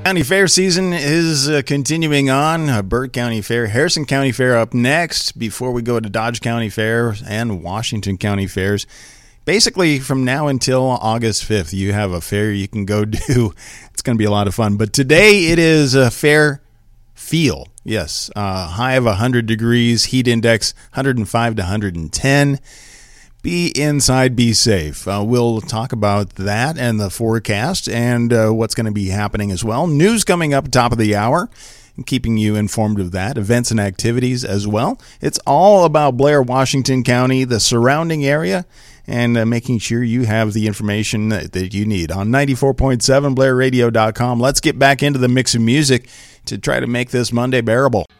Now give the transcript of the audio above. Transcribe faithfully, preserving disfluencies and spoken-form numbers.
County Fair season is uh, continuing on. Uh, Burt County Fair, Harrison County Fair up next before we go to Dodge County Fair and Washington County Fairs. Basically, from now until August fifth, you have a fair you can go do. It's going to be a lot of fun. But today it is a fair feel. Yes, uh, high of one hundred degrees, heat index one hundred five to one hundred ten. Be inside, be safe. Uh, we'll talk about that and the forecast and uh, what's going to be happening as well. News coming up top of the hour and keeping you informed of that. Events and activities as well. It's all about Blair, Washington County, the surrounding area, and uh, making sure you have the information that, that you need. On ninety-four point seven, blair radio dot com. Let's get back into the mix of music to try to make this Monday bearable.